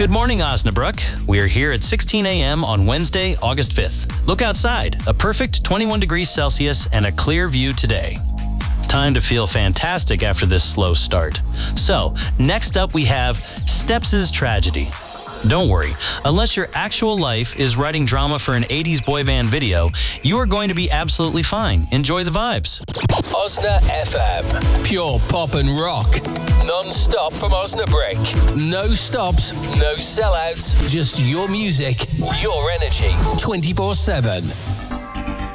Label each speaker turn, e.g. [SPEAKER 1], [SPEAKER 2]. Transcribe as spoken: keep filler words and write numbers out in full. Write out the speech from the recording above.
[SPEAKER 1] Good morning, Osnabrück. We're here at sixteen a.m. on Wednesday, August fifth. Look outside. A perfect twenty-one degrees Celsius and a clear view today. Time to feel fantastic after this slow start. So, next up we have Steps' Tragedy. Don't worry, unless your actual life is writing drama for an eighties boy band video, you are going to be absolutely fine. Enjoy the vibes.
[SPEAKER 2] Osna F M. Pure pop and rock. Non-stop from Osnabrück. No stops, no sellouts. Just your music, your energy. twenty-four seven.